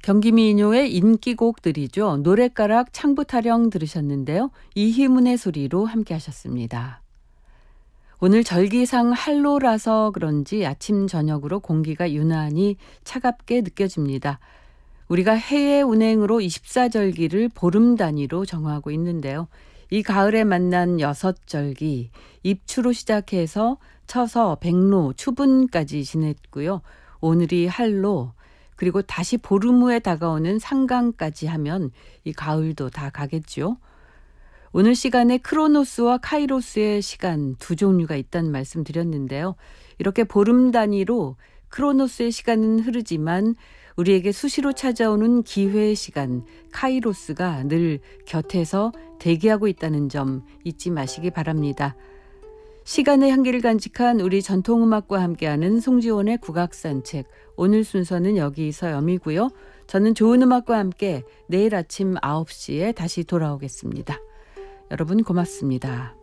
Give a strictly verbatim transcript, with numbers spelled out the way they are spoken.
경기민요의 인기곡들이죠. 노랫가락 창부타령 들으셨는데요. 이희문의 소리로 함께 하셨습니다. 오늘 절기상 한로라서 그런지 아침 저녁으로 공기가 유난히 차갑게 느껴집니다. 우리가 해의 운행으로 이십사절기를 보름 단위로 정하고 있는데요. 이 가을에 만난 여섯절기, 입추로 시작해서 처서, 백로, 추분까지 지냈고요. 오늘이 한로, 그리고 다시 보름 후에 다가오는 상강까지 하면 이 가을도 다 가겠죠. 오늘 시간에 크로노스와 카이로스의 시간 두 종류가 있다는 말씀 드렸는데요. 이렇게 보름 단위로 크로노스의 시간은 흐르지만 우리에게 수시로 찾아오는 기회의 시간, 카이로스가 늘 곁에서 대기하고 있다는 점 잊지 마시기 바랍니다. 시간의 향기를 간직한 우리 전통음악과 함께하는 송지원의 국악산책. 오늘 순서는 여기서 여미고요. 저는 좋은 음악과 함께 내일 아침 아홉 시에 다시 돌아오겠습니다. 여러분 고맙습니다.